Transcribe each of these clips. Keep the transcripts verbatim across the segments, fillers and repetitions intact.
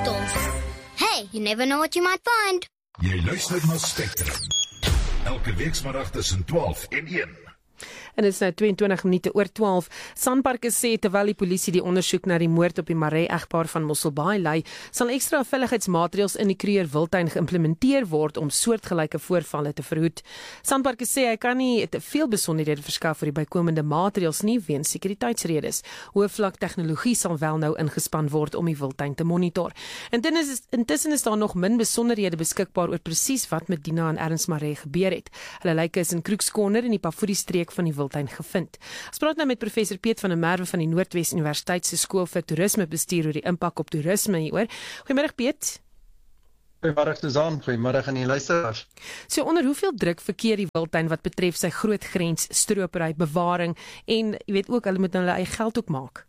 stof. Hey, you never know what you might find. Jy luister na Spectrum. Elke weekmiddag tussen twaalf en een. En dit is nou tweeëntwintig minute oor twaalf. Sanparks sê terwyl die polisie die ondersoek na die moord op die Maree-egpaar van Mosselbaai lei, sal ekstra veiligheidsmaatreëls in die Kruger Wildtuin geïmplementeer word om soortgelyke voorvalle te verhoed. Sanparks sê hy kan nie te veel besonderhede verskaf oor die bykomende maatreëls nie weens sekuriteitsredes. Hoëvlak tegnologie sal wel nou ingespan word om die wildtuin te monitor. Intussen is, intussen is daar nog min besonderhede beskikbaar oor presies wat met Dina en Ernst Maree gebeur het. Hulle lyke is in Crooks Corner in die Pafudi streek van die wildtuin gevind. Ons praat nou met professor Piet van der Merwe van die Noordwes Universiteit se skool vir toerisme bestuur oor die impak op toerisme hieroor. Goeiemôre Piet. Goeiemôre Susan, goeiemôre aan die luisteraars. So onder hoeveel druk verkeer die wildtuin wat betref sy groot grens, stropery, bewaring en jy weet ook hulle moet hulle eie geld ook maak?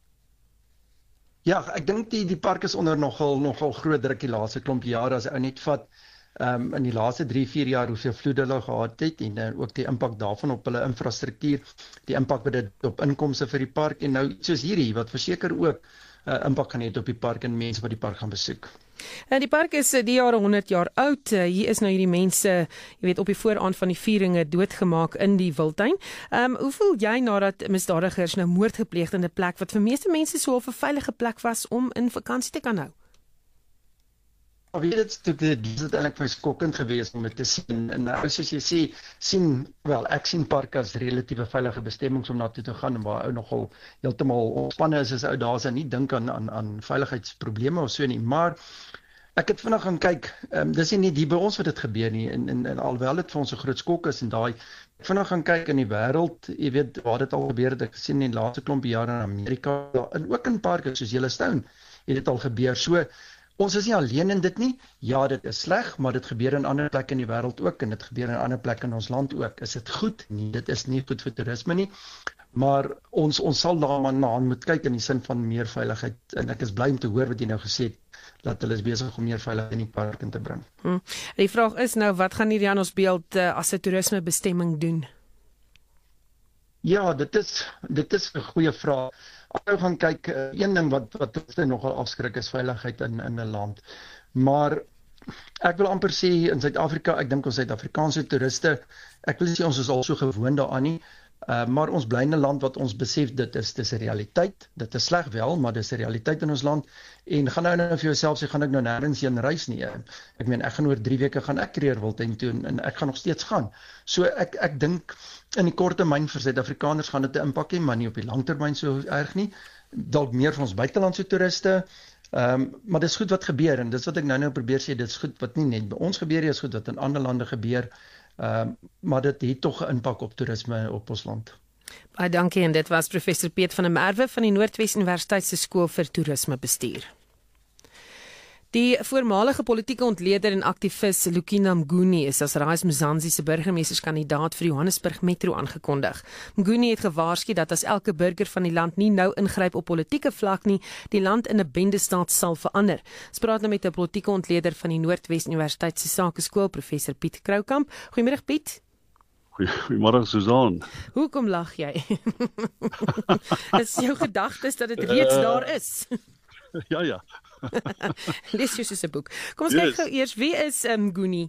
Ja, ek dink die die park is onder nogal nogal groot druk die laaste klomp jare as ou net vat Um, in die laaste drie, vier jaar hoeveel vloede hulle gehad het en uh, ook die impak daarvan op hulle infrastruktuur, die impak wat dit op inkomste vir die park en nou soos hierdie wat verseker ook uh, impak gaan hê op die park en mense wat die park gaan besoek. En die park is die jare honderd jaar oud. Hier is nou hierdie mense, jy weet, op die vooraand van die vieringe doodgemaak in die wildtuin. Um, hoe voel jy nadat misdadigers nou moord gepleeg het in 'n plek wat vir meeste mense so 'n veilige plek was om in vakansie te kan hou? Weet dit, dit is eintlik vir skokkend geweest om dit te sien. En nou soos jy sê, sien wel, ek sien parke as relatiewe veilige bestemmings om na toe te gaan waar ou nogal heeltemal ontspanne is as ou daar is en nie dink aan aan aan veiligheidsprobleme of so nie. Maar ek het vinnig gaan kyk. Um, dis nie net hier by ons wat dit gebeur nie en, en, en alhoewel dit vir ons 'n groot skok is en daai ek vinnig gaan kyk in die wêreld, jy weet waar dit al gebeur het. Ek gesien in die laaste klomp jare in Amerika en ook in parke soos Yellowstone het dit al gebeur. So ons is nie alleen in dit nie. Ja, dit is sleg, maar dit gebeur in ander plekke in die wêreld ook en dit gebeur in ander plekke in ons land ook. Is dit goed? Nee, dit is nie goed vir toerisme nie. Maar ons ons sal daarna moet kyk in die sin van meer veiligheid en ek is bly om te hoor wat jy nou gesê het dat hulle is besig om meer veiligheid in die park in te bring. Hmm. Die vraag is nou wat gaan hierdie aan ons beeld uh, as 'n toerismebestemming doen? Ja, dit is dit is 'n goeie vraag. As jy gaan kyk, een ding wat wat ons nogal afskrik is veiligheid in in 'n land. Maar ek wil amper sê in Suid-Afrika, ek dink ons Suid-Afrikaanse toeriste, ek wil sê ons is al so gewoond daaraan nie. Uh, maar ons bly in 'n land wat ons besef dit is dis 'n realiteit. Dit is sleg wel, maar dis 'n realiteit in ons land. En gaan nou nou vir jouself sê gaan ek nou nêrens heen reis nie. Ek meen ek gaan oor drie weke gaan ek Kruger Wildtuin toe en, en ek gaan nog steeds gaan. So ek ek dink in die kort termyn vir Suid-Afrikaners gaan dit 'n impak hê, maar nie op die langtermyn so erg nie. Dalk meer van ons buitelandse toeriste. Ehm um, maar dis goed wat gebeur en dis wat ek nou nou probeer sê, dis goed wat nie net by ons gebeur nie, is goed wat in ander lande gebeur. Ehm um, maar dit het tog 'n impak op toerisme op ons land. Baie dankie en dit was professor Piet van der Merwe van die Noordwes Universiteit se skool vir toerisme bestuur. Die voormalige politieke ontleder en aktivis Lukhina Mnguni is as Rais Mzansi se burgemeesterskandidaat vir Johannesburg Metro aangekondig. Mnguni het gewaarsku dat as elke burger van die land nie nou ingryp op politieke vlak nie, die land in 'n bendestaat sal verander. Ons praat nou met 'n politieke ontleder van die Noordwes Universiteit se Sakeskool, professor Piet Kroukamp. Goeiemôre Piet. Goeiemôre Susan. Hoekom lag jy? Is jou gedagtes dat dit reeds uh, daar is? Ja, ja. Lees jy soos 'n boek. Kom ons yes. kyk gou eers, wie is Mnguni?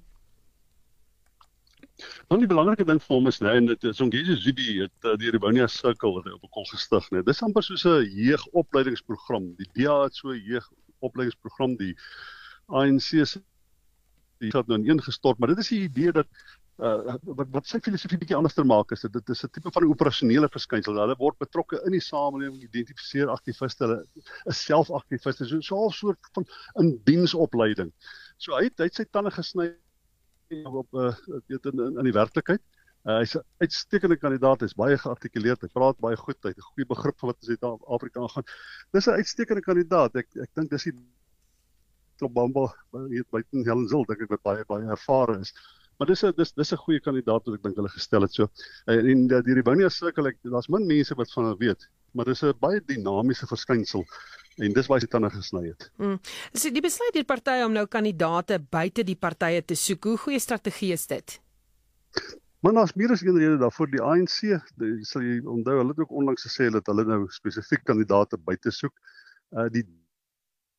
Nou die belangrike ding vir hom is, nee, en dit is Zongezi Zudi het uh, die Rivonia Circle wat hy op 'n kol gestig, nee. Dis amper soos 'n jeugopleidingsprogram. Die D A het so 'n jeugopleidingsprogram, die A N C se die het nou ineengestort, maar dit is die idee dat Uh, wat, wat sy filosofie bietjie anders te maak is, dit is 'n tipe van 'n operasionele verskynsel. Hulle word betrokke in die samelewing, identifiseer aktiviste, hulle is self aktiviste, so 'n so soort van 'n diensopleiding. So hy het, hy het sy tande gesny op uh, weet in, in, in die werklikheid. Uh, hy's 'n uitstekende kandidaat, hy's baie geartikuleerd, hy praat baie goed, hy het 'n goeie begrip van wat in Suid-Afrika aangaan. Dis 'n uitstekende kandidaat. Ek ek dink dis die Klop Bamba hier buite Helen Zil, dink ek wat baie baie ervare is. Maar dis 'n dis dis 'n goeie kandidaat wat ek dink hulle gestel het so. En in die, die Rivonia Circle, daar's min mense wat van weet, maar dis 'n baie dinamiese verskynsel en dis waar hy tande gesny het. Mm. So die besluit deur partye om nou kandidaate buite die partye te soek, hoe goeie strategie is dit? Maar daar's meer as een rede daarvoor. Die A N C, die, sal jy onthou, hulle het ook onlangs gesê dat hulle nou spesifiek kandidaate buite soek. Uh die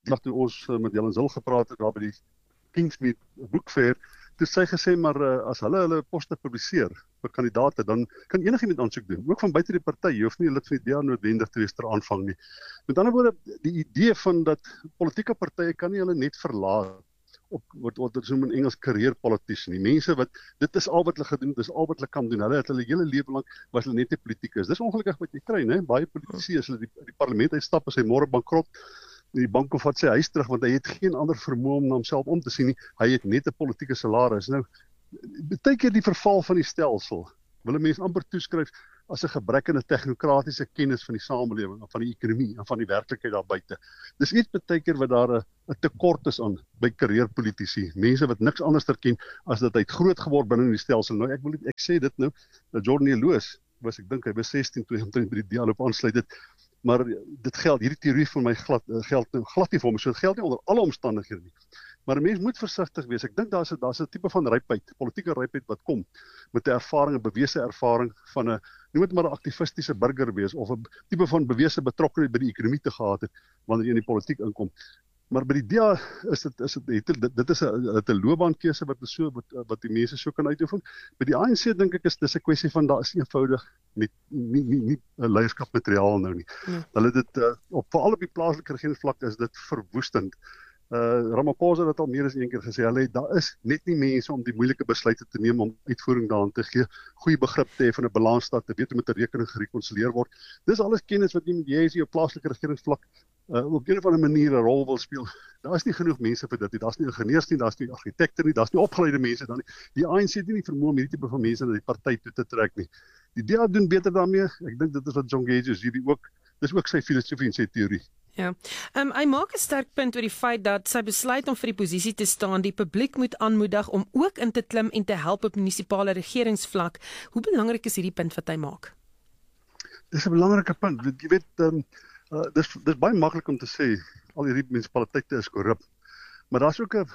dag toe ons uh, met Helen Zil gepraat het daar by die Kingsmead Book Fair, toe sy gesê maar uh, as hulle hulle poste publiseer vir kandidaate, dan kan enigiemand aansoek doen, ook van buite die party. Jy hoef nie 'n lid van die D A noodwendig te wees ter aanvang nie. Met ander woorde, die idee van dat politieke partye kan nie hulle net verlaat op wat wat ons noem in Engels career politician. Die mense wat dit is al wat hulle gedoen, dit is al wat hulle kan doen. Hulle het hulle hele lewe lank was hulle net 'n politikus. Dis ongelukkig wat jy kry, né? Baie politici as hulle die, die parlement uitstap as hy môre bankrot, die bank of wat sy huis terug, want hy het geen ander vermoë om na homself om te sien nie. Hy het net 'n politieke salaris. Nou, baie keer die verval van die stelsel wil mense amper toeskryf as 'n gebrek aan 'n tegnokratiese kennis van die samelewing, van die ekonomie en van die werklikheid daar buite. Dis iets baie keer wat daar 'n 'n tekort is aan by karierpolitici, mense wat niks anders erken as dat hy het groot geword binne in die stelsel. Nou ek wil ek sê dit nou, dat Jordan Loos was ek dink hy was sestien toe hy omtrent by die D A loop aansluit het. Maar dit geld, hierdie teorie van my glad, geld glad nie vir hom, so dit geld nie onder alle omstandighede nie. Maar 'n mens moet versigtig wees. Ek dink daar's 'n daar's 'n tipe van rypheid, politieke rypheid wat kom met 'n ervaring, 'n bewese ervaring van 'n noem dit maar 'n aktivistiese burger wees of 'n tipe van bewese betrokkenheid by die ekonomie te gehad het wanneer jy in die politiek inkom. Maar by die D A is dit is dit dit, dit is 'n 'n loopbaankeuse wat so wat, wat die mense so kan uitoefen. By die A N C dink ek is dis 'n kwessie van daar is eenvoudig nie nie nie nie 'n leierskapmateriaal nou nie. Ja. Hulle dit uh, op veral op die plaaslike regeringsvlak is dit verwoestend. Uh, Ramaphosa het dit al meer as een keer gesê, hulle daar is net nie mense om die moeilike besluite te neem om uitvoering daaraan te gee, goeie begrip te hê van 'n balansstaat, te weet hoe met 'n rekening gerekonsilieer word. Dis alles kennis wat jy met jy as jy op plaaslike regeringsvlak uh, op 'n of ander manier 'n rol wil speel. Daar is nie genoeg mense vir dit nie. Daar's nie ingenieurs nie, daar's nie argitekte nie, daar's nie opgeleide mense dan nie. Die A N C het nie vermoë om hierdie tipe van mense na die party toe te trek nie. Die D A doen beter daarmee. Ek dink dit is wat John Gage hierdie ook, dis ook sy filosofie en sy teorie. Ja. Um, hy maak 'n sterk punt oor die feit dat sy besluit om vir die posisie te staan, die publiek moet aanmoedig om ook in te klim en te help op munisipale regeringsvlak. Hoe belangrik is hierdie punt wat hy maak? Dis 'n belangrike punt. Jy weet, um, uh, dis dis baie maklik om te sê al hierdie munisipaliteite is korrup. Maar daar's ook 'n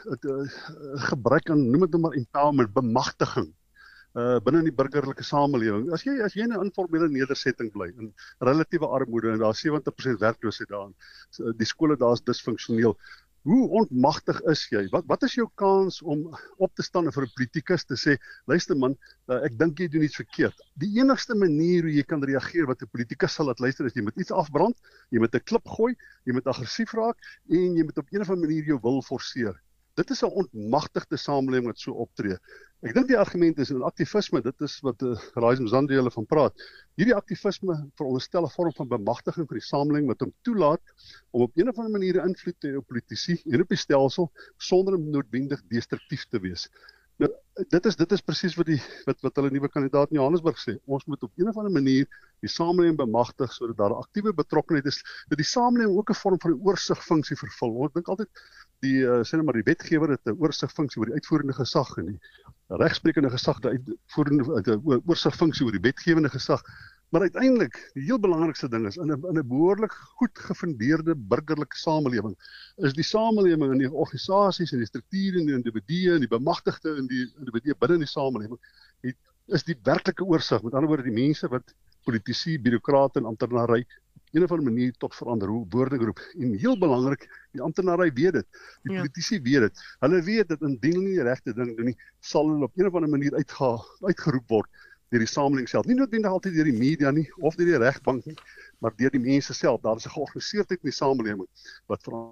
gebrek aan, noem dit nou maar empowerment, bemagtiging. Uh, binne in die burgerlike samelewing. As jy as jy in 'n informele nedersetting bly in relatiewe armoede en daar is sewentig persent werkloosheid daar, so, die skole daar is disfunksioneel. Hoe ontmagtig is jy? Wat wat is jou kans om op te staan vir 'n politikus te sê, luister man, uh, ek dink jy doen iets verkeerd. Die enigste manier hoe jy kan reageer wat 'n politikus sal laat luister is jy moet iets afbrand, jy moet 'n klip gooi, jy moet aggressief raak en jy moet op 'n of ander manier jou wil forceer. Dit is 'n ontmagtigde samelewing wat so optree. Ek dink die argument is in aktivisme, dit is wat uh, Raisa Mzandi hulle van praat. Hierdie aktivisme veronderstel 'n vorm van bemagtiging vir die samelewing wat hom toelaat om op 'n of ander manier invloed te hê op politici en op die stelsel sonder om noodwendig destruktief te wees. Nou, dit is dit is presies wat die wat wat hulle nuwe kandidaat in Johannesburg sê. Ons moet op 'n of ander manier die samelewing bemagtig sodat daar 'n aktiewe betrokkenheid is, dat die samelewing ook 'n vorm van 'n oorsigfunksie vervul. Ek dink altyd die uh, sê net maar die wetgewer het 'n oorsigfunksie oor die uitvoerende gesag en die regsprekende gesag die uitvoerende die oorsigfunksie oor die wetgewende gesag. Maar uiteindelik, die heel belangrikste ding is in 'n in 'n behoorlik goed gefundeerde burgerlike samelewing is die samelewing en die organisasies en die strukture en die individue en die bemagtigde en die individue binne in die samelewing het, is die werklike oorsig. Met ander woorde die mense wat politici, bureaukrate en amptenary op 'n of ander manier tot verander hoe woorde roep. En heel belangrik, die amptenary weet dit. Die ja. Politici weet dit. Hulle weet dat indien hulle nie die regte ding doen nie, sal hulle op 'n of ander manier uitga, uitgeroep word deur die samelewing self. Nie noodwendig altyd deur die media nie of deur die regbank nie, maar deur die mense self. Daar is 'n georganiseerdheid in die samelewing wat verander.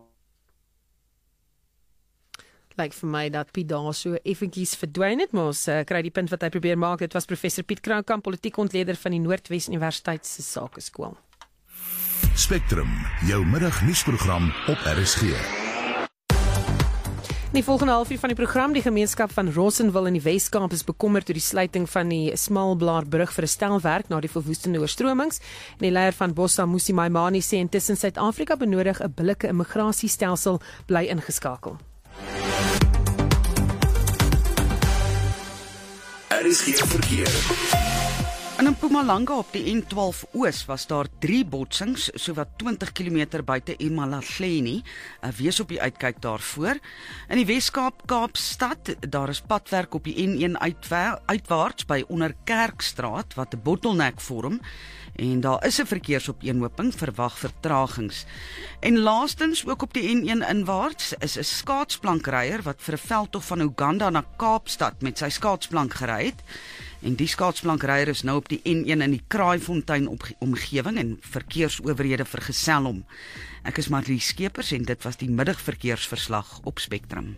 Lyk vir my dat Piet daar so effentjies verdwyn het, maar ons uh, kry die punt wat hy probeer maak. Dit was professor Piet Kroukamp, politiek ontleder van die Noordwes Universiteit se Sakeskool. Spectrum, jou middagnuusprogram op R S G. In die volgende halfuur van die program, die gemeenskap van Rossenwil in die Weskaap is bekommerd oor die sluiting van die Smalblaarbrug vir 'n stelwerk na die verwoestende oorstromings. En die leier van Bossa, Musi Maimane, sê intussen Suid-Afrika benodig 'n billike immigrasiestelsel, bly ingeskakel. R S G verkeer. In Mpumalanga op die N twaalf Oos was daar drie botsings, sowat twintig kilometer buite eMalahleni. Wees op die uitkyk daarvoor. In die Weskaap Kaapstad, daar is padwerk op die N een uitwa uitwaarts by Onderkerkstraat wat 'n bottleneck vorm. En daar is 'n verkeersopeenhoping, verwag vertragings. En laastens, ook op die N een inwaarts, is 'n skaatsplankryer wat vir 'n veldtog van Uganda na Kaapstad met sy skaatsplank gery het. En die skaatsplankryer is nou op die N een in die Kraaifontein omgewing en verkeersowerhede vergesel hom. Ek is Marlie Skeepers en dit was die middagverkeersverslag op Spectrum.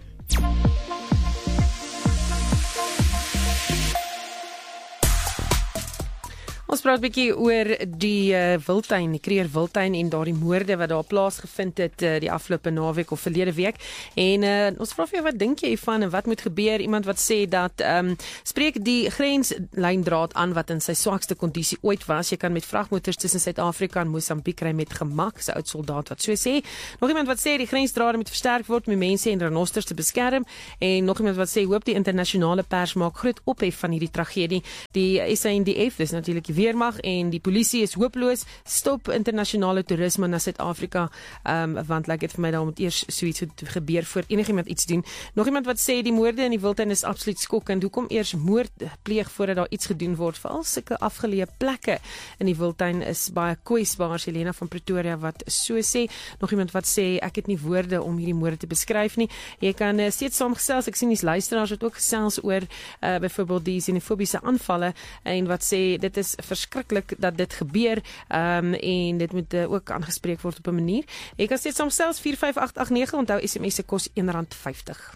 Ons praat 'n bietjie oor die uh, Wildtuin, die Kruger Wildtuin en daardie moorde wat daar plaasgevind het uh, die afgelope naweek of verlede week. En uh, ons vra vir jou, wat dink jy hiervan en wat moet gebeur? Iemand wat sê dat um, spreek die grenslijndraad aan wat in sy swakste kondisie ooit was. Jy kan met vragmotors tussen Suid-Afrika en Mosambiek ry met gemak, sy oud soldaat wat so sê. Nog iemand wat sê die grensdrade moet versterk word om mense en renosters te beskerm. En nog iemand wat sê hoop die internasionale pers maak groot ophef van hierdie tragedie. Die S A N D F, dis natuurlik Weermag en die polisie is hooploos, stop internasionale toerisme na Suid-Afrika, um, want like dit vir my daar moet eers so iets gebeur voor enigiemand iets doen. Nog iemand wat sê die moorde in die Wildtuin is absoluut skokkend. Hoekom eers moord pleeg voordat daar iets gedoen word? Veral sulke afgeleë plekke in die Wildtuin is baie kwesbaar. Helena van Pretoria wat so sê. Nog iemand wat sê ek het nie woorde om hierdie moorde te beskryf nie. Jy kan uh, steeds saamgesels. Ek sien die luisteraars het ook gesels oor uh, byvoorbeeld die xenofobiese aanvalle en wat sê dit is verskriklik dat dit gebeur um, en dit moet uh, ook aangespreek word op 'n manier. Jy kan steeds saamstels vier vyf agt agt nege, onthou S M S se kos een rand vyftig.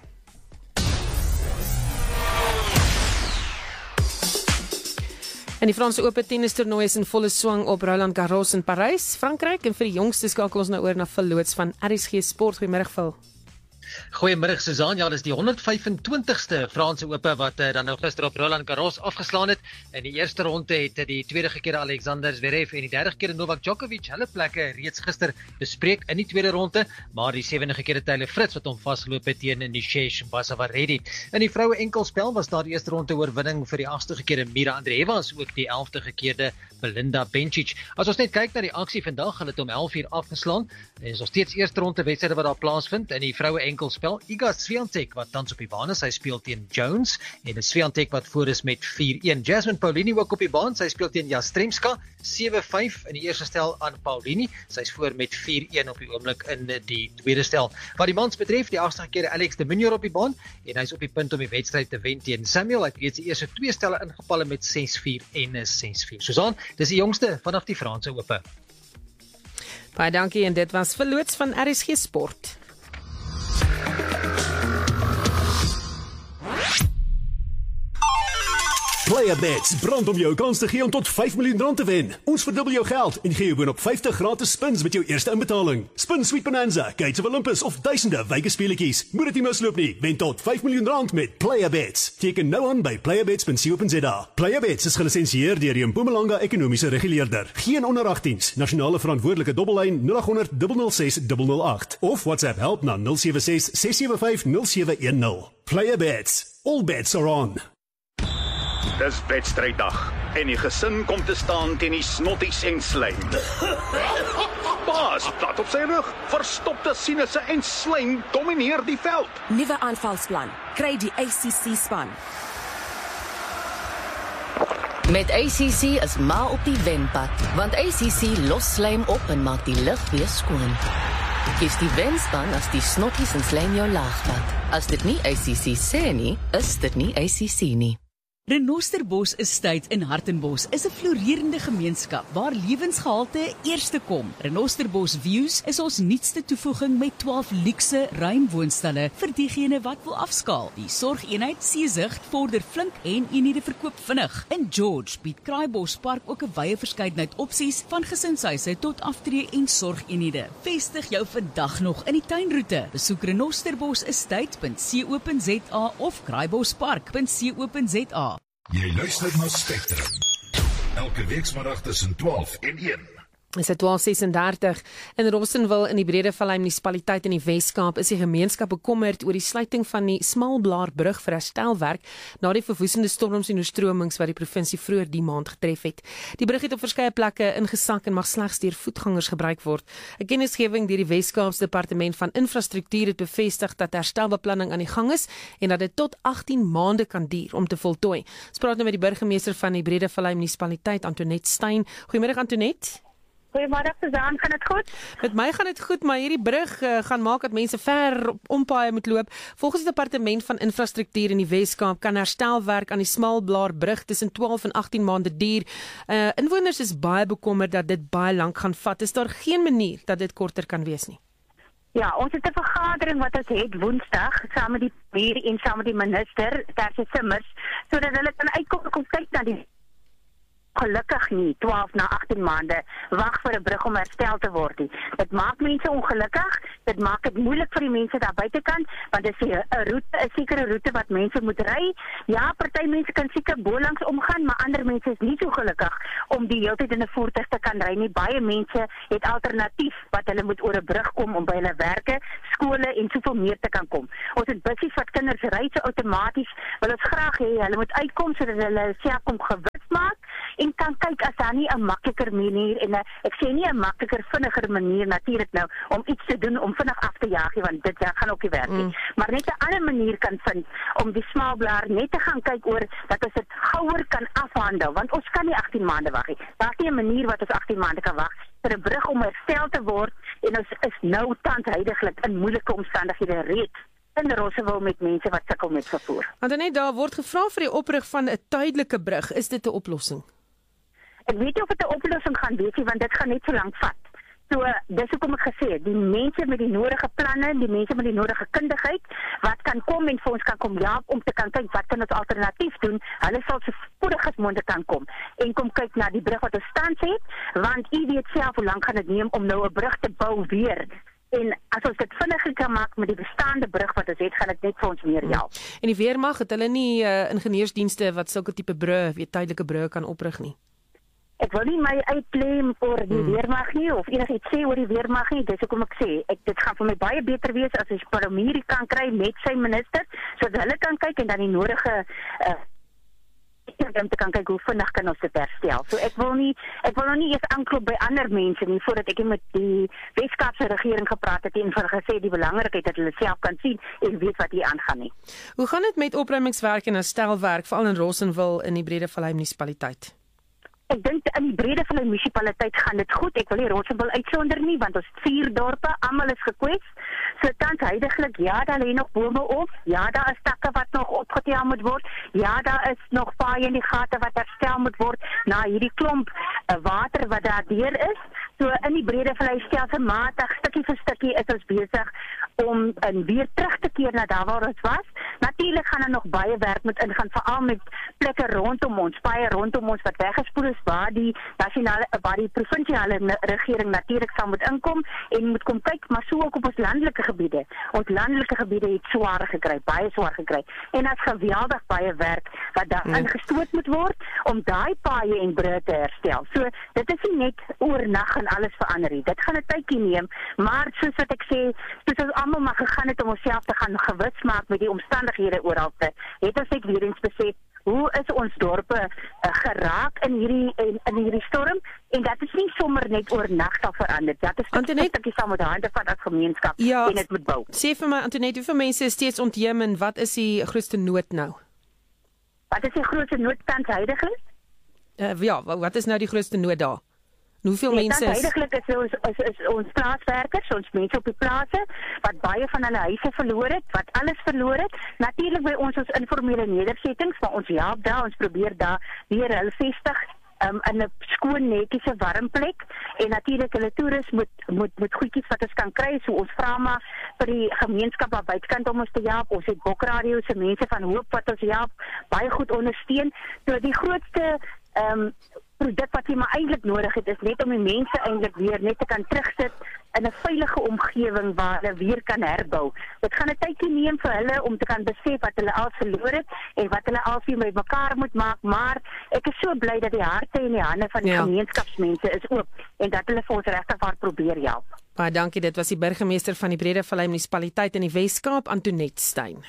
En die Franse Ope tennis toernooi is in volle swang op Roland Garros in Parys, Frankryk, en vir die jongste skakel ons nou oor na Phil Loots van R S G Sport. Goeiemôre Phil. Goeiemiddag Susan, ja, dis die honderd vyf en twintigste Franse Ope wat uh, dan nou gister op Roland Garros afgeslaan het. In die eerste ronde het die tweede gekeerde Alexander Zverev en die derde gekeerde Novak Djokovic hulle plekke reeds gister bespreek in die tweede ronde, maar die sewende gekeerde Taylor Fritz wat hom vasgeloop het teen Nishesh Basavareddy. In die vroue enkelspel was daar die eerste ronde oorwinning vir die agste gekeerde Mira Andreeva, as ook die elfde gekeerde Belinda Bencic. As ons net kyk na die aksie vandag, hulle het om elf uur afgeslaan. En is nog steeds eerste ronde wedstryde wat daar plaasvind in die vroue enkelspel. Iga Swiatek wat tans op die baan is, hy speel teen Jones en die Swiatek wat voor is met vier een. Jasmine Paulini ook op die baan, sy speel teen Jastremska, sewe vyf in die eerste stel aan Paulini. Sy is voor met vier een op die oomblik in die tweede stel. Wat die mans betref, die agste gekeerde Alex de Minaur op die baan en hy is op die punt om die wedstryd te wen teen Samuel. Hy het reeds die eerste twee stelle ingepalle met ses vier en ses vier. Susan, dis die jongste vanaf die Franse Ope. Baie dankie en dit was Phil Loots van R S G Sport. PlayerBets brand om jou kans te gee om tot vyf miljoen rand te wen. Ons verdubbel jou geld en gee jou boonop vyftig gratis spins met jou eerste inbetaling. Spin Sweet Bonanza, Gates of Olympus of duisende Vegas speletjies. Moet dit nie misloop nie. Wen tot vyf miljoen rand met PlayerBets. Teken nou aan by playerbets punt co punt za. PlayerBets is gelisensieer deur die Mpumalanga Ekonomiese Reguleerder. Geen onder agteens. Nasionale verantwoordelike dobbellyn nul agt honderd nul nul ses nul nul agt of WhatsApp help na nul sewe ses ses sewe vyf nul sewe een nul. PlayerBets. All bets are on. Dis wedstryddag en die gesin kom te staan teen die snotties en slijm. Baas, plat op sy rug, verstopte sinusse en slijm domineer die veld. Nuwe aanvalsplan, kry die A C C span. Met A C C is ma op die wenpad, want A C C los slijm op en maak die lug weer skoon. Kies die wenspan as die snotties en slijm jou laagpad. As dit nie A C C sê nie, is dit nie A C C nie. Renosterbos Estate in Hartenbos is 'n floreerende gemeenskap waar lewensgehalte eerste kom. Renosterbos Views is ons nuutste toevoeging met twaalf luukse ruim woonstelle vir diegene wat wil afskaal. Die sorgeenheid Seesigт vorder flink en eenhede verkoop vinnig. In George bied Kraaibos Park ook 'n wye verskeidenheid opsies van gesinshuise tot aftree en sorgeenhede. Vestig jou vandag nog in die tuinroete. Besoek renosterbos estate punt co punt za of kraaibospark punt co punt za. Jy luister na Spectrum. Elke weekmiddag tussen twaalf en een. Is dit twaalf sesendertig in Rossenwil in die Bredevallei munisipaliteit in die Wes-Kaap is die gemeenskap bekommerd oor die sluiting van die Smalblaarbrug vir herstelwerk na die verwoestende storms en oorstromings wat die provinsie vroeër die maand getref het. Die brug het op verskeie plekke ingesak en mag slegs deur voetgangers gebruik word. 'n Kennisgewing deur die Wes-Kaapse Departement van Infrastruktuur het bevestig dat herstelbeplanning aan die gang is en dat dit tot agttien maande kan duur om te voltooi. Ons praat nou met die burgemeester van die Bredevallei munisipaliteit, Antoinette Steyn. Goeiemôre Antoinette. Goeiemôre Suzan, gaan dit goed? Met my gaan dit goed, maar hierdie brug uh, gaan maak dat mense ver op ompaaie moet loop. Volgens die Departement van Infrastruktuur in die Wes-Kaap kan herstelwerk aan die Smalblaarbrug tussen twaalf en agttien maande duur. Uh, inwoners is baie bekommerd dat dit baie lank gaan vat. Is daar geen manier dat dit korter kan wees nie? Ja, ons het 'n vergadering wat ons het Woensdag saam met die premier en saam met die minister, Tersie Simmers, sodat hulle kan uitkom kom kyk na die gelukkig nie twaalf na agttien maande wag vir 'n brug om herstel te word nie. Dit maak mense ongelukkig, dit maak dit moeilik vir die mense daar buitekant, want dit is 'n roete, 'n sekere roete wat mense moet ry. Ja, party mense kan seker bo langs omgaan, maar ander mense is nie so gelukkig om die hele tyd in 'n voertuig te kan ry nie. Baie mense het alternatief wat hulle moet oor 'n brug kom om by hulle werke, skole en soveel meer te kan kom. Ons het bussies wat kinders ry so outomaties, wil ons graag hê hulle moet uitkom sodat hulle self kom gewis maak en kan kyk as daar nie 'n makliker manier en 'n ek sê nie 'n makliker vinniger manier natuurlik nou om iets te doen om vinnig af te jaag, want dit ja, gaan ook nie werk nie. Mm. Maar net 'n ander manier kan vind om die Smalblaar net te gaan kyk oor dat ons dit gouer kan afhandel, want ons kan nie agttien maande wag nie. Daar's nie 'n manier wat ons agttien maande kan wag vir 'n brug om herstel te word en ons is nou tans huidigelik in moeilike omstandighede reeds in Rossenwil met mense wat sukkel met vervoer. Want net daar word gevra vir die oprig van 'n tydelike brug. Is dit 'n oplossing? Ek weet nie of dit 'n oplossing gaan wees nie, want dit gaan net so lank vat. So, dis hoekom ek gesê het, die mense met die nodige planne, die mense met die nodige kundigheid, wat kan kom en vir ons kan kom help om te kan kyk wat kan ons alternatief doen, hulle sal so spoedig as moontlik kan kom en kom kyk na die brug wat ons tans het, want u weet self hoe lank gaan dit neem om nou 'n brug te bou weer. En as ons dit vinniger kan maak met die bestaande brug wat ons het, gaan dit net vir ons meer help. En die weermag, het hulle nie uh, ingenieursdienste wat sulke tipe brûe, weet tydelike brûe kan oprig nie? Ek wil nie my uitklem oor die hmm. weermag nie of enigiets sê oor die weermag nie. Dis hoekom ek sê, ek dit gaan vir my baie beter wees as ons Palomiri kan kry met sy minister, sodat hulle kan kyk en dan die nodige uh, om te kan kyk hoe vinnig kan ons dit herstel. So ek wil nie ek wil nog nie eers aanklop by ander mense nie voordat ek met die Wes-Kaapse regering gepraat het en vir gesê die belangrikheid dat hulle self kan sien en weet wat hier aangaan nie. Hoe gaan dit met opruimingswerk en herstelwerk veral in Rossenwil in die Bredevallei munisipaliteit? Ek dink in die Bredevallei munisipaliteit gaan dit goed. Ek wil nie Rossenwil uitsonder nie, want ons vier dorpe, almal is gekwets. So tans huidigelik, ja, daar lê nog bome op. Ja, daar is takke wat nog opgetel moet word. Ja, daar is nog paaie in die gate wat herstel moet word na hierdie klomp uh, water wat daar deur is. So in die Bredevallei stelselmatig, stukkie vir stukkie is ons besig om en weer terug te keer na daar waar ons was. Natuurlik gaan er nog baie werk moet ingaan, veral met plekke rondom ons, paaie rondom ons wat weggespoel is, waar die nasionale, waar die provinsiale regering natuurlik sal moet inkom en moet kom kyk, maar so ook op ons landelike gebiede. Ons landelike gebiede het swaar gekry, baie swaar gekry. En as geweldig baie werk wat daar hmm. ingestoot moet word om daai paaie en brûe te herstel. So dit is nie net oornag en alles verander nie. Dit gaan 'n tydjie neem, maar soos wat ek sê, soos ons almal maar gegaan het om onsself te gaan gewis maak met die omstandighede oral te, het ons net weer eens besef hoe is ons dorpe uh, geraak in hierdie in, in hierdie storm en dat is nie sommer net oornag sal verander. Dat is 'n stukkie saam met hande van as gemeenskap ja, en dit moet bou. Sê vir my Antoinette, hoeveel mense is steeds ontheem en wat is die grootste nood nou? Wat is die grootste nood tans huidiglik? Uh, ja, wat is nou die grootste nood daar? Hoeveel nee, mense is huidiglik is ons is, is ons plaaswerkers, ons mense op die plase wat baie van hulle huise verloor het, wat alles verloor het. Natuurlik by ons ons informele nedersettings, maar ons help daar, ons probeer daar weer hulle vestig um, in 'n skoon netjiese warm plek en natuurlik hulle toerus moet moet moet goedjies wat ons kan kry, so ons vra maar vir die gemeenskap aan buitekant om ons te help. Ons het Bokradio se mense van Hoop wat ons help, baie goed ondersteun. So die grootste ehm um, produk wat jy maar eintlik nodig het, is net om die mense eintlik weer net te kan terugsit in 'n veilige omgewing waar hulle weer kan herbou. Dit gaan 'n tydjie neem vir hulle om te kan besef wat hulle al verloor het en wat hulle al weer met mekaar moet maak, maar ek is so bly dat die harte en die hande van die ja. gemeenskapsmense is oop en dat hulle vir ons regtig waar probeer help. Baie dankie, dit was die burgemeester van die Bredevallei munisipaliteit in die Wes-Kaap, Antoinette Steyn.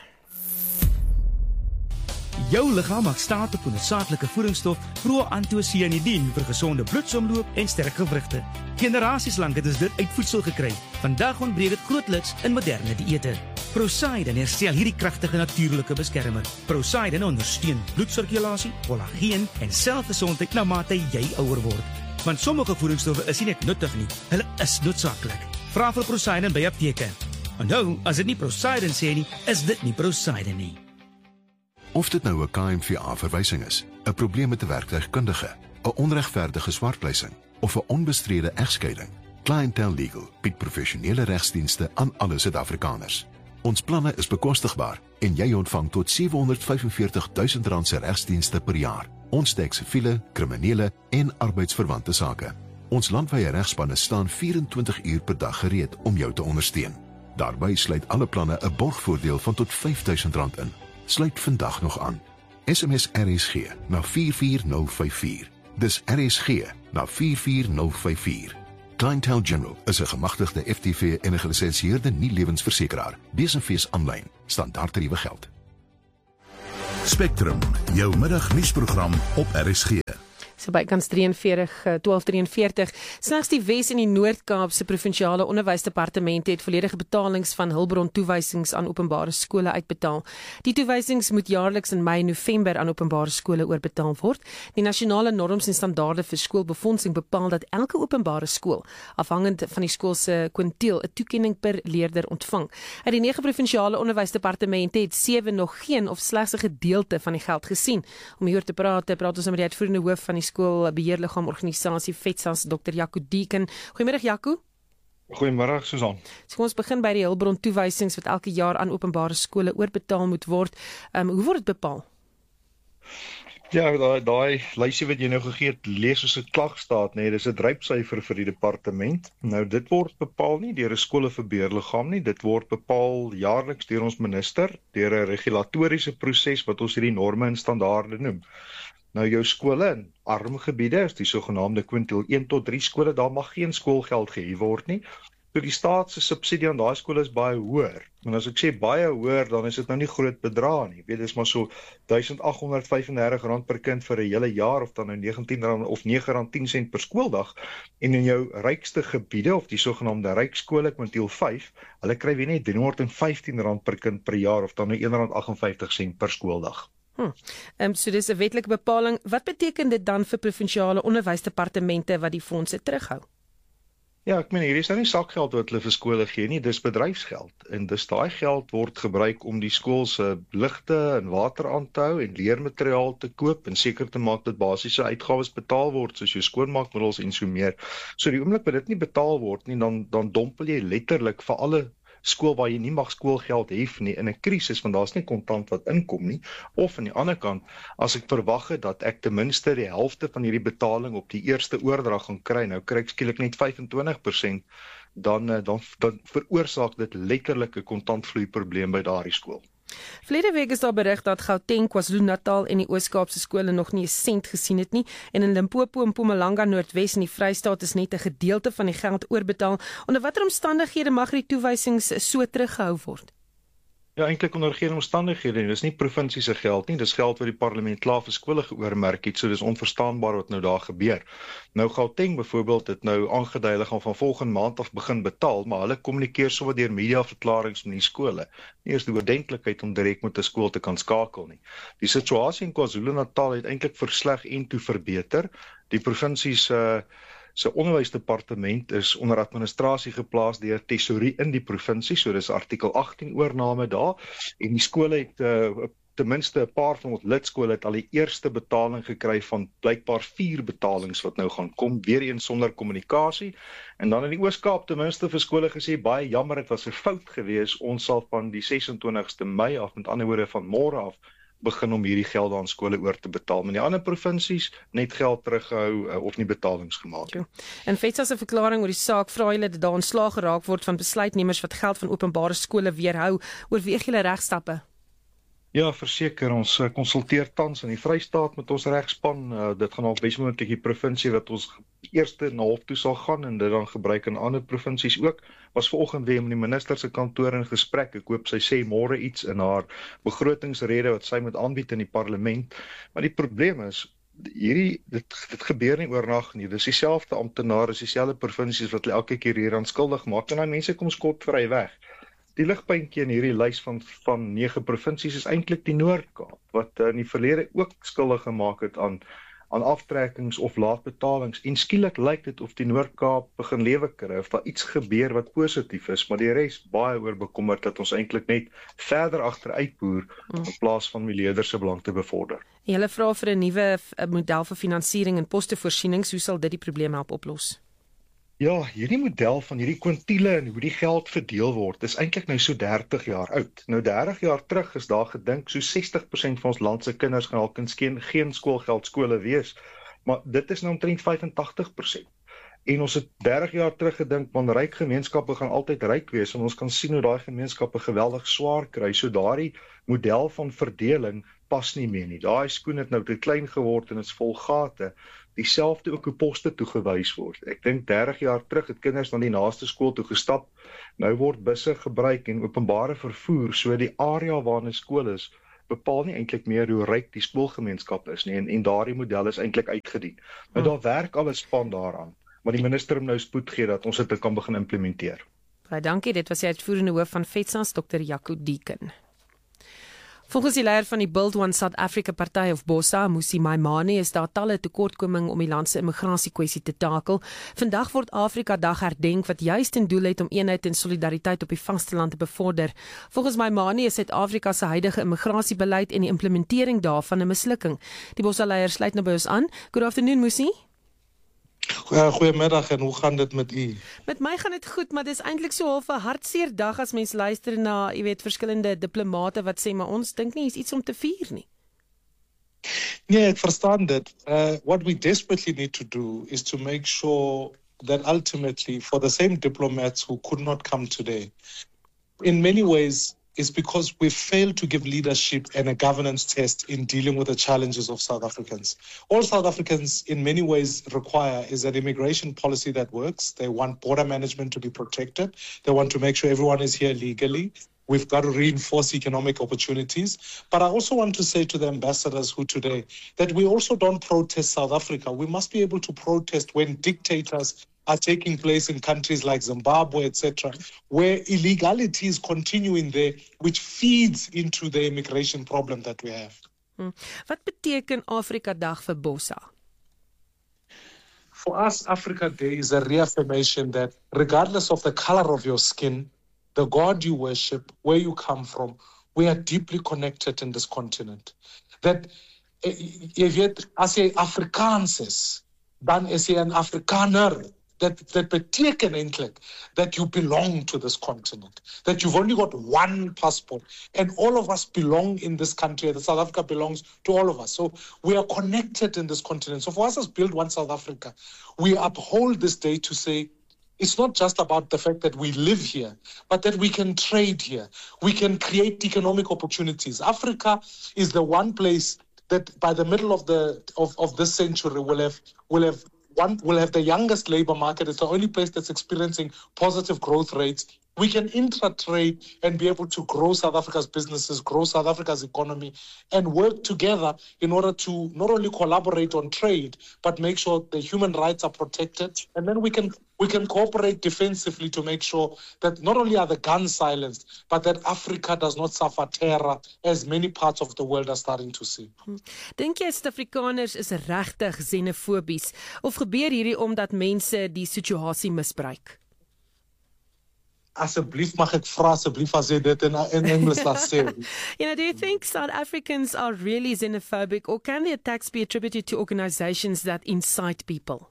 Jou liggaam maak staat op 'n noodsaaklike voedingsstof proantocianidin vir gesonde bloedsomloop en sterk gewrigte. Generasies lank het ons dit uit voedsel gekry. Vandag ontbreek dit grootliks in moderne dieete. Prosaiden herstel hierdie kragtige natuurlike beskermer. Prosaiden ondersteun bloedsirkulasie, kollageen en selgesondheid na mate jy ouer word. Want sommige voedingsstowwe is nie net nuttig nie, hulle is noodsaaklik. Vra vir Prosaiden by apteke. Onthou, as dit nie Prosaiden sê nie, is dit nie Prosaiden nie. Of dit nou 'n K M V A-verwysing is, 'n probleem met 'n werktuigkundige, 'n onregverdige swartpleising of 'n onbestrede egskeiding, Clientele Legal bied professionele regsdienste aan alle Suid-Afrikaners. Ons planne is bekostigbaar en jy ontvang tot sewehonderdvyfenveertig duisend rand se regsdienste per jaar. Ons dek siviele, kriminele en arbeidsverwante sake. Ons landwyse regspanne staan vyf-en-twintig uur per dag gereed om jou te ondersteun. Daarby sluit alle planne 'n borgvoordeel van tot vyf duisend rand in. Sluit vandag nog aan. S M S R S G na vier vier nul vyf vier. Dis R S G na vier vier nul vyf vier. Clientele General is 'n gemagtigde F T V en 'n gelisensieerde nie-lewensversekeraar. Lees en fees aanlyn. Standaardtariewe geld. Spectrum, jou middagnuusprogram op R S G. So bykans drieënveertig, twaalf drieënveertig. Slegs die Wes- en die Noord-Kaap se provinsiale onderwysdepartemente het volledige betalings van hulpbron toewysings aan openbare skole uitbetaal. Die toewysings moet jaarliks in Mei en November aan openbare skole oorbetaal word. Die nasionale norms en standaarde vir skoolbefondsing bepaal dat elke openbare skool, afhangend van die skool se kwintiel, 'n toekenning per leerder ontvang. Uit die nege provinsiale onderwysdepartemente het sewe nog geen of slegs 'n gedeelte van die geld gesien. Om hieroor te praat, praat ons met die uitvoerende hoof van die skoolbeheerliggaam organisasie FETSAS, dokter Jaco Deeken. Goeiemiddag Jaco. Goeiemiddag Susan. So ons begin by die hulpbron toewysings wat elke jaar aan openbare skole oorbetaal moet word. Um, hoe word dit bepaal? Ja, daai daai lysie wat jy nou gegee het, lees soos 'n klagstaat, nee, dis 'n drypsyfer vir die departement. Nou dit word bepaal nie deur 'n skoolbeheerliggaam nie, dit word bepaal jaarliks deur ons minister, deur 'n regulatoriese proses wat ons hierdie norme en standaarde noem. Nou jou skole in arm gebiede, is die sogenaamde kwintiel een tot drie skole, daar mag geen skoolgeld gehef word nie. So die staat se subsidie aan daai skole is baie hoër. En as ek sê baie hoër, dan is dit nou nie groot bedrae nie. Jy weet, dit is maar so duisend agt honderd vyfendertig rand per kind vir 'n hele jaar, of dan nou negentien rand of nege rand tien sent per skooldag. En in jou rykste gebiede, of die sogenaamde ryk skole, kwintiel vyf, hulle kry weer net driehonderd en vyftien rand per kind per jaar, of dan nou een rand agt en vyftig sent per skooldag. Hmm. Um, so dis 'n wetlike bepaling. Wat beteken dit dan vir provinsiale onderwysdepartemente wat die fondse terughou? Ja, ek meen hier is nou nie sakgeld wat hulle vir skole gee nie, dis bedryfsgeld. En dis daai geld word gebruik om die skool se ligte en water aan te hou en leermateriaal te koop en seker te maak dat basiese uitgawes betaal word, soos jou skoonmaakmiddels en so meer. So die oomblik wat dit nie betaal word nie, dan dan dompel jy letterlik vir alle skool waar jy nie mag skoolgeld hef nie in 'n krisis, want daar's nie kontant wat inkom nie. Of aan die ander kant, as ek verwag het dat ek ten minste die helfte van hierdie betaling op die eerste oordrag gaan kry, nou kry ek skielik net vyf en twintig persent, dan dan dan veroorsaak dit letterlik 'n kontantvloei probleem by daardie skool. Verlede week is daar berig dat Gauteng, KwaZulu-Natal en die Oos-Kaapse skole nog nie 'n sent gesien het nie, en in Limpopo en Mpumalanga Noordwes en die Vrystaat is net 'n gedeelte van die geld oorbetaal. Onder watter omstandighede mag die toewysings so teruggehou word? Ja, eintlik onder geen omstandighede nie. Dis nie provinsie se geld nie, dis geld wat die parlement klaar vir skole geoormerk het, so dis onverstaanbaar wat nou daar gebeur. Nou Gauteng byvoorbeeld het nou aangedui hulle gaan van volgende maand af begin betaal, maar hulle kommunikeer sommer deur mediaverklaringe met die skole. Nie eens die oordentlikheid om direk met 'n skool te kan skakel nie. Die situasie in KwaZulu-Natal het eintlik versleg en toe verbeter. Die provinsie se uh, Se onderwysdepartement is onder administrasie geplaas deur tesourie in die provinsie, so dis artikel agttien oorname daar, en die skole het uh, ten minste 'n paar van ons lidskole het al die eerste betaling gekry van blykbaar vier betalings wat nou gaan kom, weer eens sonder kommunikasie. En dan in die Oos-Kaap ten minste vir skole gesê, baie jammer, dit was 'n fout gewees, ons sal van die ses en twintigste Mei af, met ander woorde van môre af, begin om hierdie geld aan skole oor te betaal. Maar die ander provinsies net geld teruggehou uh, of nie betalings gemaak het. En FETSA se verklaring oor die saak vra hulle dat daar ontslaag geraak word van besluitnemers wat geld van openbare skole weerhou. Oorweeg julle regstappe? Ja, verseker, ons uh, konsulteer tans in die Vrystaat met ons regspan. Uh, dit gaan al besmoonlik die provinsie wat ons eerste na hof toe sal gaan en dit dan gebruik in ander provinsies ook. Was vanoggend weer met die minister se kantoor in gesprek. Ek hoop sy sê môre iets in haar begrotingsrede wat sy moet aanbied in die parlement. Maar die probleem is hierdie dit, dit gebeur nie oornag nie. Dis dieselfde amptenare, dieselfde provinsies wat hulle elke keer hieraan skuldig maak en daai mense kom skotvry weg. Die ligpuntjie in hierdie lys van van nege provinsies is eintlik die Noord-Kaap wat uh, in die verlede ook skuldig gemaak het aan aan aftrekkings of laatbetalings en skielik lyk dit of die Noord-Kaap begin lewe kry of daar iets gebeur wat positief is, maar die res baie oor bekommerd dat ons eintlik net verder agteruitboer mm. in plaas van die leerders se belang te bevorder. Julle vra vir 'n nuwe model vir finansiering en postevoorsiening, hoe sal dit die probleem help oplos? Ja, hierdie model van hierdie kwintiele en hoe die geld verdeel word, is eintlik nou so dertig jaar oud. Nou dertig jaar terug is daar gedink so sestig persent van ons land se kinders gaan alkens geen, geen skoolgeld skole wees, maar dit is nou omtrent vyf en tagtig persent. En ons het dertig jaar terug gedink van ryk gemeenskappe gaan altyd ryk wees en ons kan sien hoe daai gemeenskappe geweldig swaar kry. So daardie model van verdeling pas nie meer nie. Daai skoen het nou te klein geword en is vol gate. Dieselfde ook hoe poste toegewys word. Ek dink dertig jaar terug het kinders na die naaste skool toe gestap. Nou word busse gebruik en openbare vervoer, so die area waar 'n skool is, bepaal nie eintlik meer hoe ryk die skoolgemeenskap is nie en, en daardie model is eintlik uitgedien. Nou daar werk al 'n span daaraan, maar die minister moet nou spoed gee dat ons dit kan begin implementeer. Baie dankie, dit was die uitvoerende hoof van FETSA, dokter Jaco Deeken. Volgens die leier van die Build One South Africa party of BOSA, Mmusi Maimane, is daar talle tekortkoming om die land se immigrasiekwessie te takel. Vandag word Afrika Dag herdenk wat juis ten doel het om eenheid en solidariteit op die vasteland te bevorder. Volgens Maimane is Suid-Afrika se huidige immigrasiebeleid en die implementering daarvan 'n mislukking. Die BOSA leier sluit nou by ons aan. Good afternoon, Mmusi. Goeiemiddag en hoe gaan dit met u? Met my gaan dit goed, maar dis eintlik so half 'n hartseer dag as mens luister na, jy weet, verskillende diplomate wat sê maar ons dink nie is iets om te vier nie. Nee, ek verstaan dit. Uh, what we desperately need to do is to make sure that ultimately for the same diplomats who could not come today, in many ways is because we failed to give leadership and a governance test in dealing with the challenges of South Africans. All South Africans in many ways require is an immigration policy that works. They want border management to be protected. They want to make sure everyone is here legally. We've got to reinforce economic opportunities. But I also want to say to the ambassadors who today, that we also don't protest South Africa. We must be able to protest when dictators are taking place in countries like Zimbabwe, et cetera, where illegality is continuing there, which feeds into the immigration problem that we have. Hmm. Wat beteken Afrika Dag vir BOSA? For us, Africa Day is a reaffirmation that regardless of the color of your skin, the God you worship, where you come from, we are deeply connected in this continent. That if jy as jy Afrikaans is, dan is jy 'n Afrikaner. That, that beteken eintlik that you belong to this continent, that you've only got one passport, and all of us belong in this country, that South Africa belongs to all of us. So we are connected in this continent. So for us as Build One South Africa, we uphold this day to say, it's not just about the fact that we live here, but that we can trade here. We can create economic opportunities. Africa is the one place that by the middle of the of, of this century will have will have One will have the youngest labor market. It's the only place that's experiencing positive growth rates. We can intra-trade and be able to grow South Africa's businesses, grow South Africa's economy, and work together in order to not only collaborate on trade, but make sure the human rights are protected. And then we can we can cooperate defensively to make sure that not only are the guns silenced, but that Africa does not suffer terror, as many parts of the world are starting to see. Dink jy Suid-Afrikaners is regtig xenofobies of gebeur hierdie omdat mense die situasie misbruik? Asseblief mag ek vra asseblief as jy dit in in Engels laat sê. You know, do you think South Africans are really xenophobic, or can the attacks be attributed to organizations that incite people?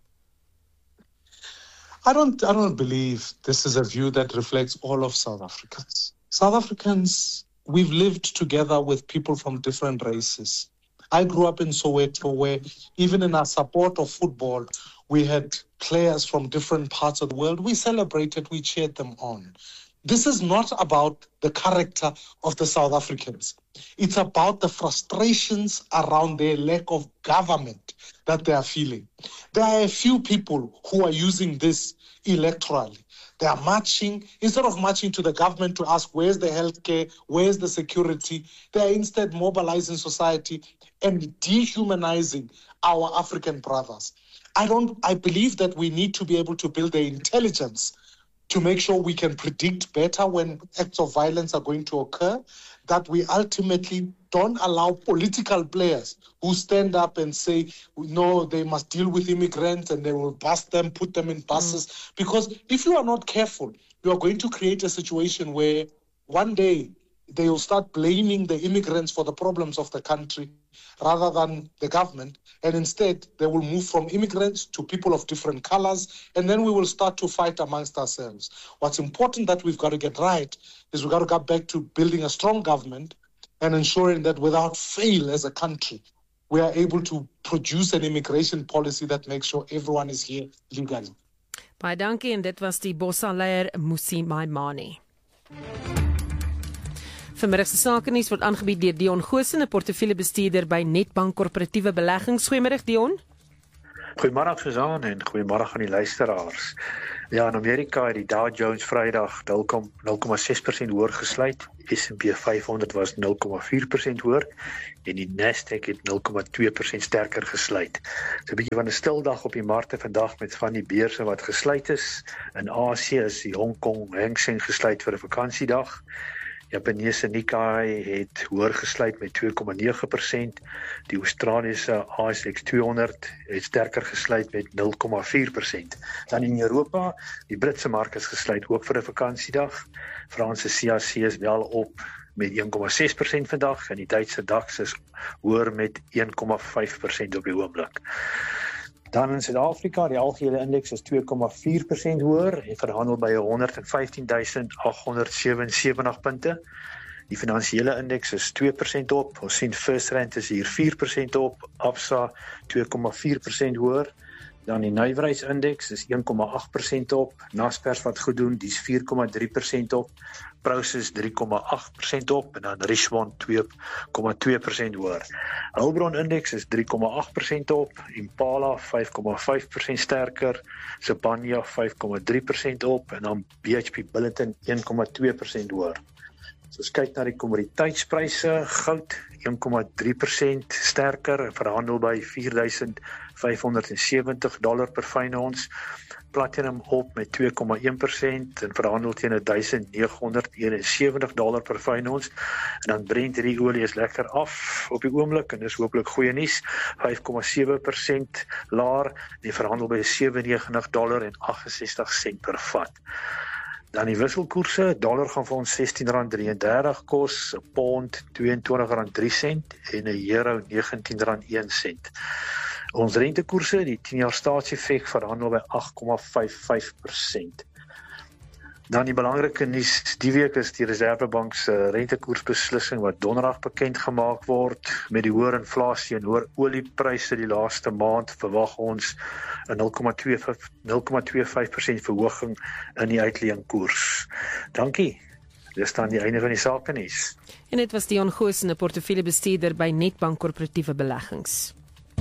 I don't I don't believe this is a view that reflects all of South Africans. South Africans we've lived together with people from different races. I grew up in Soweto where even in our support of football, we had players from different parts of the world. We celebrated, we cheered them on. This is not about the character of the South Africans. It's about the frustrations around their lack of government that they are feeling. There are a few people who are using this electorally. They are marching, instead of marching to the government to ask where's the healthcare, where's the security, they are instead mobilizing society and dehumanizing our African brothers. I don't, I believe that we need to be able to build the intelligence to make sure we can predict better when acts of violence are going to occur, that we ultimately don't allow political players who stand up and say, no, they must deal with immigrants and they will bust them, put them in buses. Mm. Because if you are not careful, you are going to create a situation where one day they will start blaming the immigrants for the problems of the country rather than the government. And instead, they will move from immigrants to people of different colors, and then we will start to fight amongst ourselves. What's important that we've got to get right is we've got to get back to building a strong government and ensuring that without fail as a country, we are able to produce an immigration policy that makes sure everyone is here legally. Baie dankie, en dit was die Bossa-leier Musi Maimane. Vanmiddag se sakenuus word aangebied deur Dion Goosen, 'n portefeuljebestuurder by Nedbank Korporatiewe Beleggings. Goeiemôre Dion. Goeiemôre Susan en goeiemôre aan die luisteraars. Ja, in Amerika het die Dow Jones Vrydag nul komma ses persent hoër gesluit. S and P vyfhonderd was nul komma vier persent hoër en die Nasdaq het nul komma twee persent sterker gesluit. So 'n bietjie van 'n stil dag op die markte vandag met van die beurse wat gesluit is. In Asië is die Hong Kong Hang Seng gesluit vir 'n vakansiedag. Japanese Nikkei het hoër gesluit met twee komma nege persent. Die Australiese A S X tweehonderd het sterker gesluit met nul komma vier persent. Dan in Europa, die Britse mark is gesluit ook vir 'n vakansiedag. Franse C A C is wel op met een komma ses persent vandag en die Duitse DAX is hoër met een komma vyf persent op die oomblik. Dan in Suid-Afrika, die algehele indeks is twee komma vier persent hoër en verhandel by honderd en vyftien duisend agt honderd sewensewentig punte. Die finansiële indeks is twee persent op. Ons sien First Rand is hier vier persent op, Absa twee komma vier persent hoër. Dan die nywerheidsindeks is een komma agt persent op, Naspers wat goed doen, dis vier komma drie persent op, Prosus drie komma agt persent op en dan Richmond twee komma twee persent hoër. Hulbron indeks is drie komma agt persent op, Impala vyf komma vyf persent sterker, Sibanye vyf komma drie persent op en dan B H P Billiton een komma twee persent hoër. So as kyk na die kommoditeitspryse, goud een komma drie persent sterker, verhandel by vier duisend vyf honderd sewentig dollar per fyn ons. Platinum op met twee komma een persent en verhandel teen duisend nege honderd eenensewentig dollar per fyn ons. En dan Brent hierdie olie is lekker af op die oomblik en dis hooplik goeie nuus, vyf komma sewe persent laer, die verhandel by sewennegentig dollar en agt sestig sent per vat. Dan die wisselkoerse, dollar gaan vir ons sestien rand drieëndertig kos, 'n pond tweeëntwintig rand drie sent en 'n euro negentien rand een sent. Ons rentekoerse, die tien jaar staatseffek verhandel by agt komma vyf vyf persent. Dan die belangrike nuus die week is die Reservebank se rentekoersbeslissing wat donderdag bekend gemaak word. Met die hoër inflasie en hoër oliepryse die laaste maand verwag ons 'n nul komma twee vyf persent verhoging in die uitleenkoers. Dankie. Dis dan die einde van die sakenuus. En dit was Dion Goosen, 'n portefeuljebestuurder by Nedbank Korporatiewe Beleggings.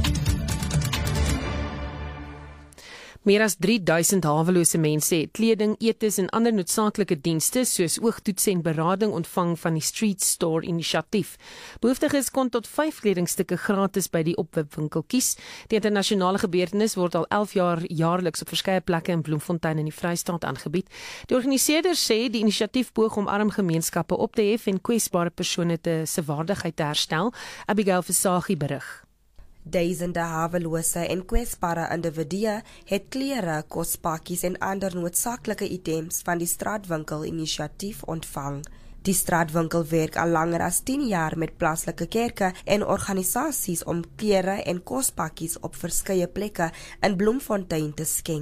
Meer as drie duisend hawelose mense het kleding, etes en ander noodsaaklike dienste soos oogtoets en berading ontvang van die Street Store inisiatief. Behoeftiges kon tot vyf kledingstukke gratis by die opwipwinkel kies. Die internasionale gebeurtenis word al elf jaar jaarliks op verskeie plekke in Bloemfontein in die Vrystaat aangebied. Die organiseerders sê die inisiatief poog om arm gemeenskappe op te hef en kwesbare persone te se waardigheid te herstel. Abigail Versaghi berig. Duisende hawelose en kwesbare individue het klere, kospakkies en ander noodsaaklike items van die straatwinkel-inisiatief ontvang. Die straatwinkel werk al langer as tien jaar met plaaslike kerke en organisasies om klere en kospakkies op verskeie plekke in Bloemfontein te skenk.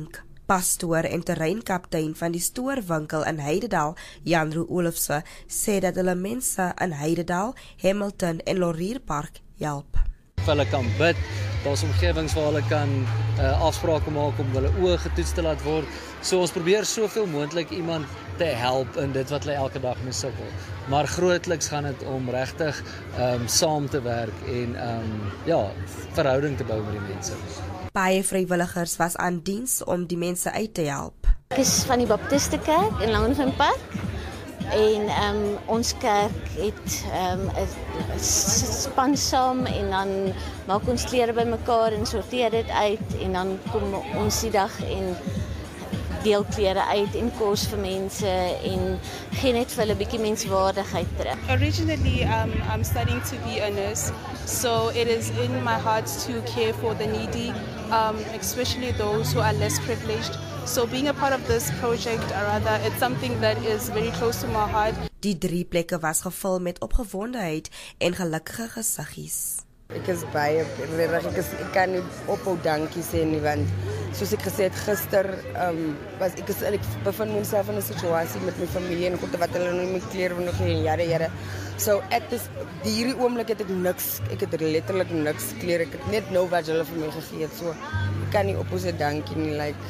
Pastoor en terreinkaptein van die stoorwinkel in Heidedal, Jan Roe Olofse, sê dat hulle mense in Heidedal, Hamilton en Laurier Park help. Vir hulle kan bid, daar's omgewings waar hulle kan uh, afsprake maak om hulle oë getoets te laat word. So ons probeer soveel moontlik iemand te help in dit wat hulle elke dag mee sukkel. Maar grootliks gaan dit om regtig um, saam te werk en um, ja, verhouding te bou met die mense. Baie vrywilligers was aan diens om die mense uit te help. Ek is van die Baptiste Kerk in Langenfontein. En um, ons kerk het um, 'n span saam en dan maak ons klere bymekaar en sorteer dit uit en dan kom ons die dag en deel klere uit en kos vir mense en gee net vir hulle 'n bietjie menswaardigheid terug. Originally um, I'm studying to be a nurse, so it is in my heart to care for the needy, um, especially those who are less privileged. So being a part of this project, or rather, it's something that is very close to my heart. Die drie plekke was gevul met opgewondenheid en gelukkige gesiggies. Ek is baie reg, ek, is, ek kan nie ophou dankie sê nie, want soos ek gesê het gister, um, was ek is ek bevind myself in 'n situasie met my familie en God wat hulle nie my klere nog geen jare jare. So at this hierdie oomblik het ek niks, ek het letterlik niks klere, ek het net nou wat hulle vir my gegee het. So ek kan nie ophou sê dankie nie, like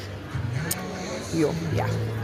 jo, ja.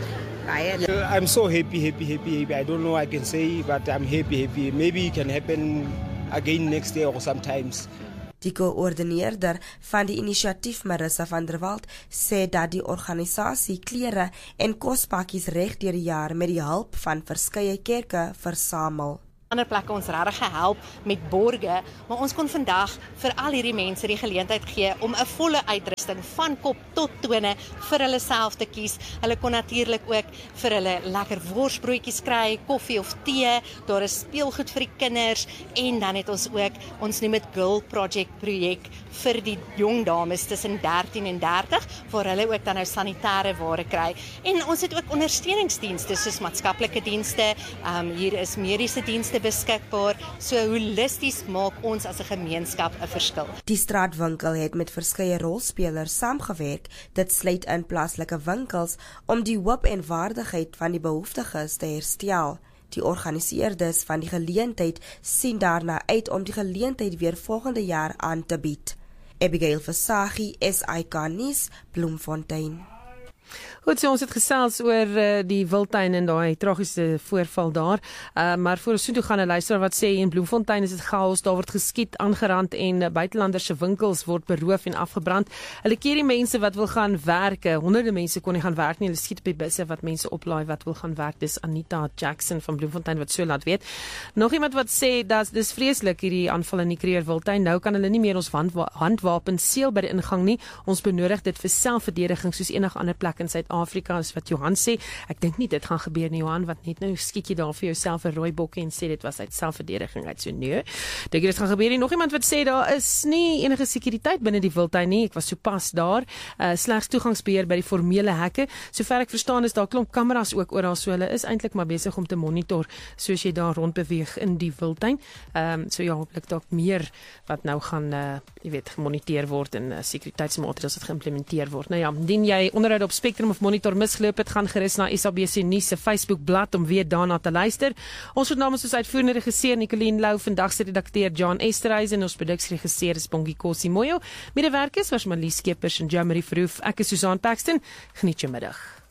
Yeah. I'm so happy, happy, happy, happy. I don't know what I can say, but I'm happy, happy. Maybe it can happen again next year or sometimes. Die koördineerder van die inisiatief, Marissa van der Walt, sê dat die organisasie klere en kospakkies reg deur die jaar met die hulp van verskeie kerke versamel. Ander plekke ons regtig gehelp met borge, maar ons kon vandag vir al hierdie mense die geleentheid gee om 'n volle uitrusting van kop tot tone vir hulle self te kies. Hulle kon natuurlik ook vir hulle lekker worsbroodjies kry, koffie of tee, daar is speelgoed vir die kinders en dan het ons ook, ons noem dit Girl Project projek vir die jong dames tussen dertien en dertig, waar hulle ook dan nou sanitêre ware kry. En ons het ook ondersteuningsdienste soos maatskaplike dienste, um, hier is mediese dienste beskikbaar, so holisties maak ons as 'n gemeenskap 'n verskil. Die straatwinkel het met verskeie rolspelers saamgewerk, dit sluit in plaaslike winkels om die hoop en waardigheid van die behoeftiges te herstel. Die organiseerders van die geleentheid sien daarna uit om die geleentheid weer volgende jaar aan te bied. Abigail Versaghi, S I K nuus, Bloemfontein. Goed, so ons het gesels oor uh, die Wildtuin en daai tragiese voorval daar, uh, maar voor ons so toe gaan 'n luisteraar wat sê in Bloemfontein is dit chaos, daar word geskiet, aangerand en uh, buitelanders se winkels word beroof en afgebrand. Hulle keer die mense wat wil gaan werk, honderde mense kon nie gaan werk nie, hulle skiet op die busse wat mense oplaai wat wil gaan werk. Dis Anita Jackson van Bloemfontein wat so laat weet. Nog iemand wat sê dat dis vreeslik hierdie aanval in die Kruger Wildtuin, nou kan hulle nie meer ons handwapens seël by die ingang nie, ons benodig dit vir selfverdediging soos enige ander plek in Suid-Afrika, is wat Johan sê. Ek dink nie dit gaan gebeur nie, Johan, wat net nou skiet jy daar vir jouself 'n rooi bokkie en sê dit was uit selfverdediging uit, so nee. Dink jy dit gaan gebeur nie? Nog iemand wat sê daar is nie enige sekuriteit binne die Wildtuin nie. Ek was sopas daar, uh, slegs toegangsbeheer by die formele hekke. Sover ek verstaan is daar klomp kameras ook oral, so hulle is eintlik maar besig om te monitor soos jy daar rondbeweeg in die Wildtuin. Ehm um, so ja, hopelik dalk meer wat nou gaan uh, jy weet gemoniteer word en uh, sekuriteitsmaatreëls wat geïmplementeer word. Nou ja, indien jy onderhoud op Spectrum of Monitor misgeloop het, gaan gerus na S A B C Nuus se Facebookblad om weer daarna te luister. Ons het namens ons uitvoerende regisseur Nicoline Lou, vandag se redakteur John Esterhuizen en ons produksieregisseur is Bongie Kosimoyo. Medewerkers was Marlies Skeepers en Jamie Verhoef. Ek is Susan Paxton. Geniet jou middag.